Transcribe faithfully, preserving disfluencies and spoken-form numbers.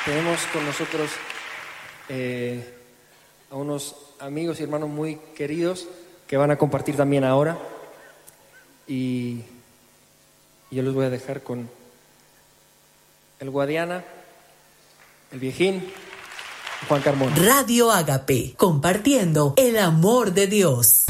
Tenemos con nosotros eh, a unos amigos y hermanos muy queridos que van a compartir también ahora. Y yo les voy a dejar con el Guadiana, el Viejín, Juan Carmona. Radio Ágape, compartiendo el amor de Dios.